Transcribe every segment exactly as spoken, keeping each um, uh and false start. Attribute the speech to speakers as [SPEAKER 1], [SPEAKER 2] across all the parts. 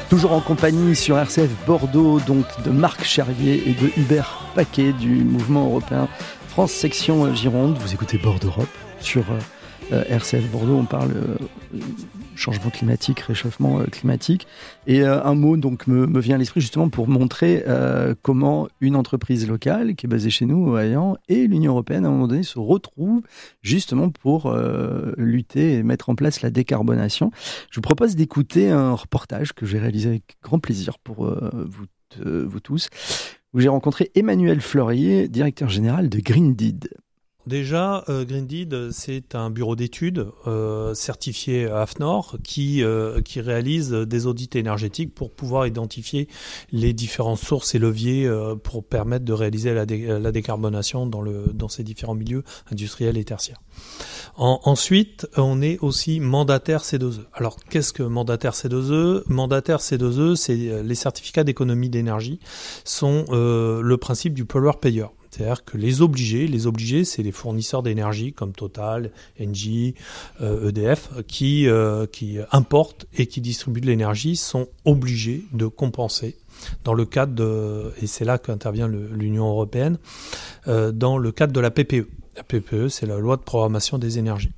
[SPEAKER 1] Toujours en compagnie sur R C F Bordeaux, donc de Marc Chervier et de Hubert Paquet du mouvement européen France Section Gironde. Vous écoutez Bordeaux Europe sur euh, R C F Bordeaux. On parle euh, changement climatique, réchauffement euh, climatique. Et euh, un mot donc me, me vient à l'esprit justement pour montrer euh, comment une entreprise locale qui est basée chez nous, à Hayan, et l'Union européenne à un moment donné se retrouvent justement pour euh, lutter et mettre en place la décarbonation. Je vous propose d'écouter un reportage que j'ai réalisé avec grand plaisir pour euh, vous, euh, vous tous, où j'ai rencontré Emmanuel Fleurier, directeur général de Greendeed.
[SPEAKER 2] Déjà, euh, Greendeed, c'est un bureau d'études euh, certifié à A F N O R qui, euh, qui réalise des audits énergétiques pour pouvoir identifier les différentes sources et leviers euh, pour permettre de réaliser la, dé- la décarbonation dans, le, dans ces différents milieux industriels et tertiaires. En, ensuite, on est aussi mandataire C deux E. Alors, qu'est-ce que mandataire C deux E ? Mandataire C deux E, c'est les certificats d'économie d'énergie, sont euh, le principe du pollueur-payeur. C'est-à-dire que les obligés, les obligés, c'est les fournisseurs d'énergie comme Total, Engie, euh, E D F, qui, euh, qui importent et qui distribuent de l'énergie, sont obligés de compenser dans le cadre de, et c'est là qu'intervient le, l'Union européenne, euh, dans le cadre de la P P E. La P P E, c'est la loi de programmation des énergies,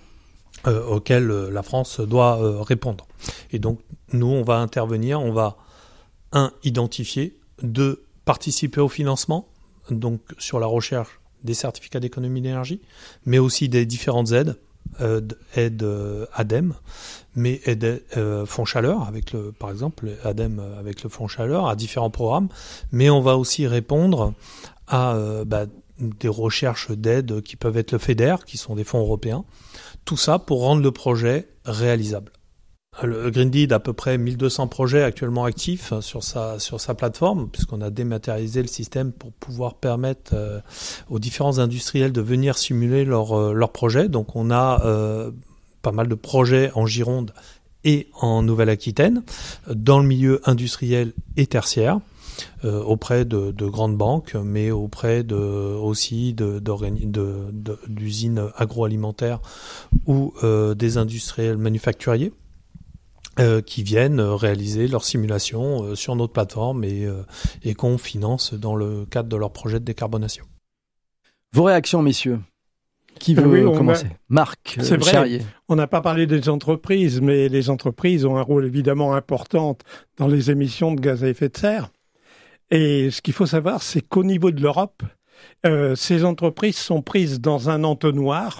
[SPEAKER 2] euh, auquel euh, la France doit euh, répondre. Et donc, nous, on va intervenir, on va, un, identifier, deux, participer au financement, donc sur la recherche des certificats d'économie d'énergie, mais aussi des différentes aides, euh, aides euh, A D E M, mais aides euh, fonds chaleur, avec le, par exemple, A D E M avec le fonds chaleur, à différents programmes, mais on va aussi répondre à euh, bah, des recherches d'aide qui peuvent être le FEDER, qui sont des fonds européens, tout ça pour rendre le projet réalisable. Le Greendeed a à peu près mille deux cents projets actuellement actifs sur sa, sur sa plateforme, puisqu'on a dématérialisé le système pour pouvoir permettre euh, aux différents industriels de venir simuler leurs euh, leur projets. Donc on a euh, pas mal de projets en Gironde et en Nouvelle-Aquitaine, dans le milieu industriel et tertiaire, euh, auprès de, de grandes banques, mais auprès de, aussi de, de, de, d'usines agroalimentaires ou euh, des industriels manufacturiers. Euh, qui viennent réaliser leurs simulations euh, sur notre plateforme et, euh, et qu'on finance dans le cadre de leur projet de décarbonation.
[SPEAKER 1] Vos réactions, messieurs ? Qui veut
[SPEAKER 3] oui,
[SPEAKER 1] commencer ?
[SPEAKER 3] a...
[SPEAKER 1] Marc
[SPEAKER 3] C'est vrai,
[SPEAKER 1] Chervier.
[SPEAKER 3] On n'a pas parlé des entreprises, mais les entreprises ont un rôle évidemment important dans les émissions de gaz à effet de serre. Et ce qu'il faut savoir, c'est qu'au niveau de l'Europe, euh, ces entreprises sont prises dans un entonnoir,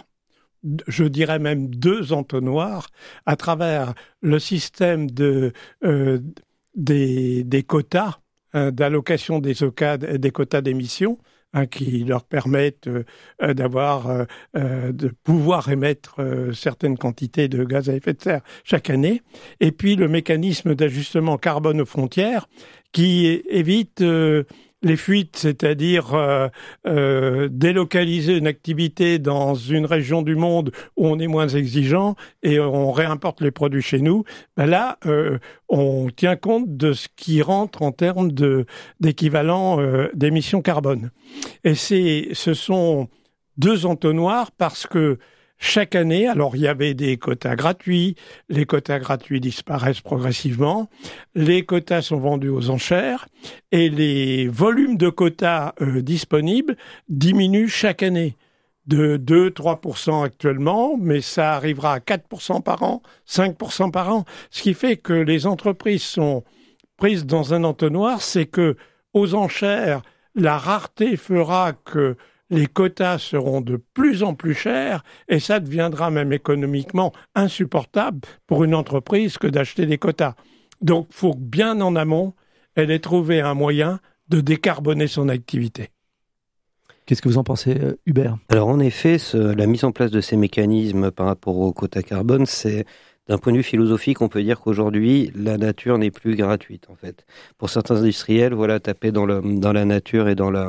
[SPEAKER 3] je dirais même deux entonnoirs, à travers le système de, euh, des, des quotas, hein, d'allocation des, des quotas d'émissions, hein, qui leur permettent euh, d'avoir, euh, euh, de pouvoir émettre euh, certaines quantités de gaz à effet de serre chaque année. Et puis le mécanisme d'ajustement carbone aux frontières qui évite euh, les fuites, c'est-à-dire euh, euh, délocaliser une activité dans une région du monde où on est moins exigeant et on réimporte les produits chez nous. Ben là, euh, on tient compte de ce qui rentre en termes de, d'équivalent euh, d'émissions carbone. Et c'est, ce sont deux entonnoirs parce que chaque année, alors il y avait des quotas gratuits, les quotas gratuits disparaissent progressivement, les quotas sont vendus aux enchères et les volumes de quotas euh, disponibles diminuent chaque année de deux à trois pour cent actuellement, mais ça arrivera à quatre pour cent par an, cinq pour cent par an, ce qui fait que les entreprises sont prises dans un entonnoir, c'est que aux enchères, la rareté fera que les quotas seront de plus en plus chers et ça deviendra même économiquement insupportable pour une entreprise que d'acheter des quotas. Donc, il faut bien en amont, elle ait trouvé un moyen de décarboner son activité.
[SPEAKER 1] Qu'est-ce que vous en pensez, Hubert ?
[SPEAKER 4] Alors, en effet, ce, la mise en place de ces mécanismes par rapport aux quotas carbone, c'est d'un point de vue philosophique, on peut dire qu'aujourd'hui, la nature n'est plus gratuite, en fait. Pour certains industriels, voilà, taper dans, le, dans la nature et dans la...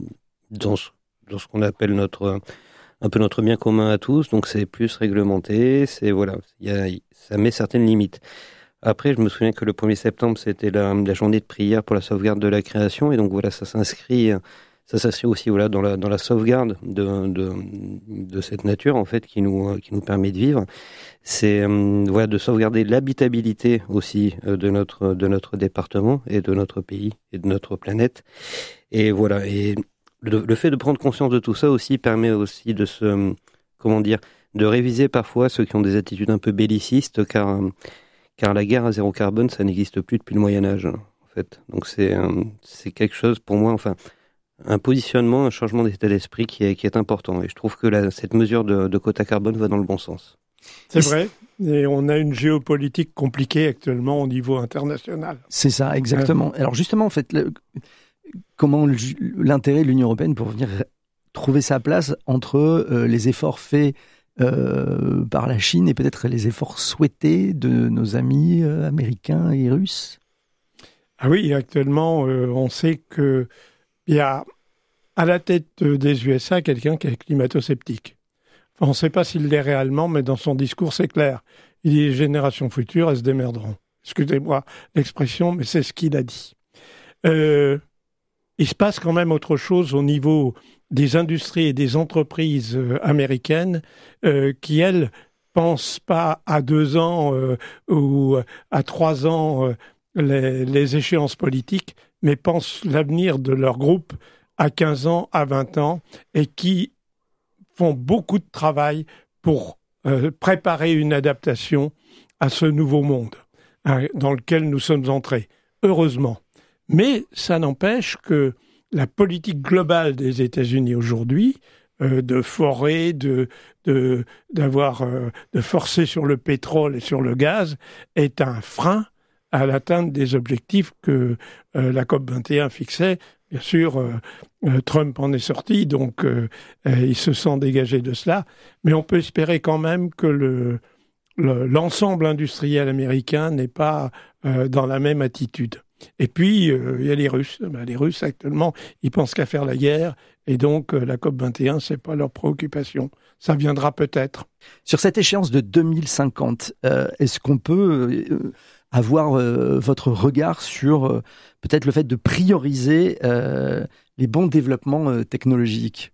[SPEAKER 4] Dans ce, dans ce qu'on appelle notre un peu notre bien commun à tous, donc c'est plus réglementé, c'est voilà, y a, ça met certaines limites. Après, je me souviens que le premier septembre, c'était la, la journée de prière pour la sauvegarde de la création, et donc voilà, ça s'inscrit, ça s'inscrit aussi voilà dans la dans la sauvegarde de de de cette nature en fait qui nous qui nous permet de vivre. C'est euh, voilà de sauvegarder l'habitabilité aussi euh, de notre de notre département et de notre pays et de notre planète. Et voilà et le, le fait de prendre conscience de tout ça aussi permet aussi de se comment dire de réviser parfois ceux qui ont des attitudes un peu bellicistes car car la guerre à zéro carbone ça n'existe plus depuis le Moyen Âge en fait. Donc c'est euh, c'est quelque chose pour moi enfin un positionnement, un changement d'état d'esprit qui est, qui est important. Et je trouve que la, cette mesure de, de quota carbone va dans le bon sens.
[SPEAKER 3] C'est vrai. Et on a une géopolitique compliquée actuellement au niveau international.
[SPEAKER 1] C'est ça, exactement. Ouais. Alors justement, en fait, le, comment l'intérêt de l'Union européenne pour venir trouver sa place entre euh, les efforts faits euh, par la Chine et peut-être les efforts souhaités de nos amis euh, américains et russes?
[SPEAKER 3] Ah oui, actuellement, euh, on sait que il y a à la tête des U S A quelqu'un qui est climato-sceptique. Enfin, on ne sait pas s'il l'est réellement, mais dans son discours, c'est clair. Il dit « les générations futures, elles se démerderont ». Excusez-moi l'expression, mais c'est ce qu'il a dit. Euh, il se passe quand même autre chose au niveau des industries et des entreprises euh, américaines euh, qui, elles, pensent pas à deux ans euh, ou à trois ans euh, les, les échéances politiques, mais pensent l'avenir de leur groupe à quinze ans, à vingt ans, et qui font beaucoup de travail pour euh, préparer une adaptation à ce nouveau monde hein, dans lequel nous sommes entrés, heureusement. Mais ça n'empêche que la politique globale des États-Unis aujourd'hui, euh, de forer, de, de, d'avoir, euh, de forcer sur le pétrole et sur le gaz, est un frein à l'atteinte des objectifs que euh, la COP vingt et un fixait. Bien sûr, euh, euh, Trump en est sorti, donc euh, euh, il se sent dégagé de cela. Mais on peut espérer quand même que le, le, l'ensemble industriel américain n'est pas euh, dans la même attitude. Et puis, euh, il y a les Russes. Ben, les Russes, actuellement, ils pensent qu'à faire la guerre. Et donc, euh, la COP vingt et un, ce n'est pas leur préoccupation. Ça viendra peut-être.
[SPEAKER 1] Sur cette échéance de deux mille cinquante, euh, est-ce qu'on peut... Euh, avoir euh, votre regard sur euh, peut-être le fait de prioriser euh, les bons développements euh, technologiques.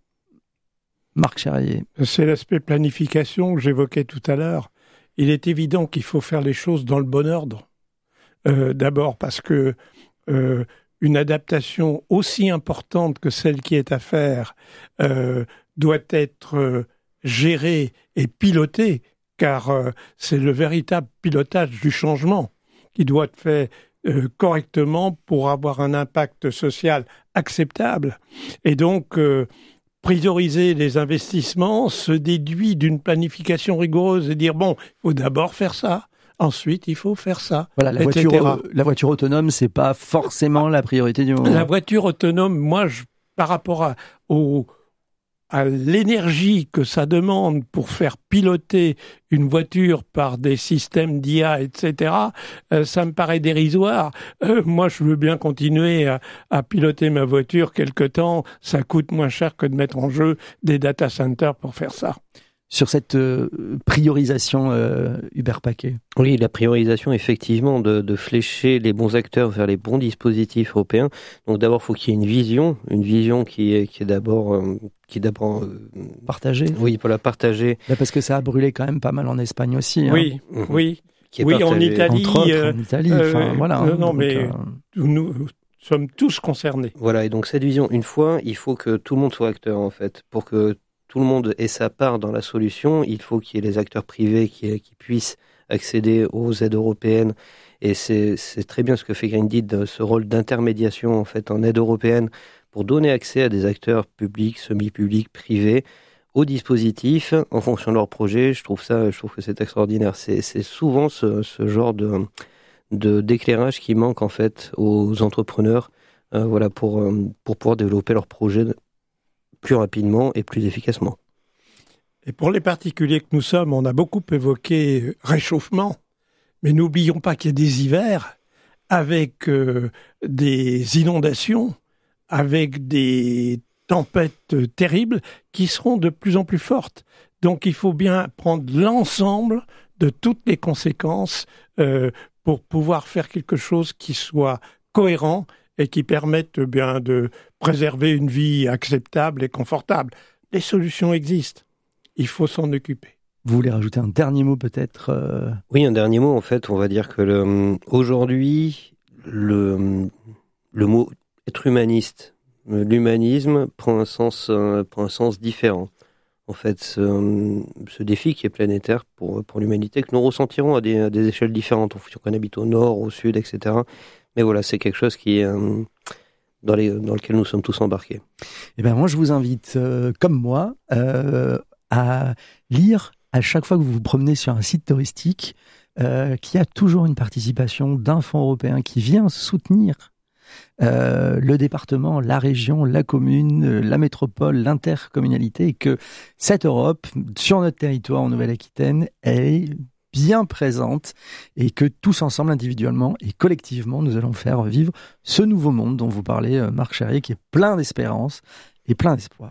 [SPEAKER 1] Marc Charrier.
[SPEAKER 3] C'est l'aspect planification que j'évoquais tout à l'heure. Il est évident qu'il faut faire les choses dans le bon ordre. Euh, d'abord parce que euh, une adaptation aussi importante que celle qui est à faire euh, doit être euh, gérée et pilotée, car euh, c'est le véritable pilotage du changement qui doit être fait euh, correctement pour avoir un impact social acceptable. Et donc, euh, prioriser les investissements se déduit d'une planification rigoureuse et dire, bon, il faut d'abord faire ça, ensuite il faut faire ça,
[SPEAKER 1] voilà, la
[SPEAKER 3] et cetera.
[SPEAKER 1] Voiture, la voiture autonome, c'est pas forcément la priorité du moment.
[SPEAKER 3] La voiture autonome, moi, je, par rapport à, au... à l'énergie que ça demande pour faire piloter une voiture par des systèmes d'I A, et cetera, euh, ça me paraît dérisoire. Euh, moi, je veux bien continuer à, à piloter ma voiture quelque temps. Ça coûte moins cher que de mettre en jeu des data centers pour faire ça.
[SPEAKER 1] Sur cette euh, priorisation euh, Hubert Paquet.
[SPEAKER 4] Oui, la priorisation, effectivement, de, de flécher les bons acteurs vers les bons dispositifs européens. Donc d'abord, il faut qu'il y ait une vision, une vision qui est, qui est d'abord... Euh, qui est d'abord... Euh,
[SPEAKER 1] partagée.
[SPEAKER 4] Oui, pour la partager.
[SPEAKER 1] Là, parce que ça a brûlé quand même pas mal en Espagne aussi.
[SPEAKER 3] Oui,
[SPEAKER 1] hein.
[SPEAKER 3] mmh. oui.
[SPEAKER 4] Qui est
[SPEAKER 3] oui,
[SPEAKER 4] partagé.
[SPEAKER 3] en Italie.
[SPEAKER 1] Entre autres,
[SPEAKER 3] euh,
[SPEAKER 1] en Italie,
[SPEAKER 3] euh,
[SPEAKER 1] enfin, voilà.
[SPEAKER 3] Non,
[SPEAKER 1] hein,
[SPEAKER 3] non
[SPEAKER 1] donc,
[SPEAKER 3] mais
[SPEAKER 1] euh...
[SPEAKER 3] nous, nous sommes tous concernés.
[SPEAKER 4] Voilà, et donc cette vision, une fois, il faut que tout le monde soit acteur, en fait, pour que tout le monde ait sa part dans la solution, il faut qu'il y ait les acteurs privés qui, qui puissent accéder aux aides européennes. Et c'est, c'est très bien ce que fait Green Deal, ce rôle d'intermédiation en fait en aide européenne pour donner accès à des acteurs publics, semi-publics, privés aux dispositifs en fonction de leur projet. Je trouve ça, je trouve que c'est extraordinaire. C'est, c'est souvent ce, ce genre de, de d'éclairage qui manque en fait aux entrepreneurs, euh, voilà pour pour pouvoir développer leurs projets plus rapidement et plus efficacement.
[SPEAKER 3] Et pour les particuliers que nous sommes, on a beaucoup évoqué réchauffement, mais n'oublions pas qu'il y a des hivers avec euh, des inondations, avec des tempêtes terribles qui seront de plus en plus fortes. Donc il faut bien prendre l'ensemble de toutes les conséquences euh, pour pouvoir faire quelque chose qui soit cohérent et qui permettent eh bien de préserver une vie acceptable et confortable. Les solutions existent. Il faut s'en occuper.
[SPEAKER 1] Vous voulez rajouter un dernier mot peut-être euh...
[SPEAKER 4] Oui, un dernier mot. En fait, on va dire que le, aujourd'hui, le, le mot être humaniste, l'humanisme prend un sens, euh, prend un sens différent. En fait, ce, ce défi qui est planétaire pour, pour l'humanité, que nous ressentirons à des, à des échelles différentes, en fonction qu'on habite au nord, au sud, et cetera. Mais voilà, c'est quelque chose qui est, euh, dans, les, dans lequel nous sommes tous embarqués.
[SPEAKER 1] Eh ben moi, je vous invite, euh, comme moi, euh, à lire à chaque fois que vous vous promenez sur un site touristique, euh, qu'il y a toujours une participation d'un fonds européen qui vient soutenir euh, le département, la région, la commune, la métropole, l'intercommunalité, et que cette Europe, sur notre territoire en Nouvelle-Aquitaine, elle est bien présente et que tous ensemble, individuellement et collectivement, nous allons faire vivre ce nouveau monde dont vous parlez, Marc Charrier, qui est plein d'espérance et plein d'espoir.